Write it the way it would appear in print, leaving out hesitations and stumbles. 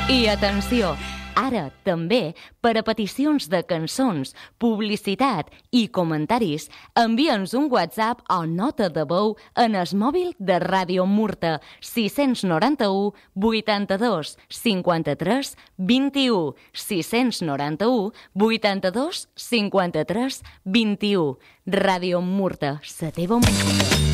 I atenció, ara també, per a peticions de cançons, publicitat i comentaris, envia'ns un WhatsApp o nota de veu en el mòbil de Ràdio Murta 691 82 53 21 691 82 53 21. Ràdio Murta, la teva música.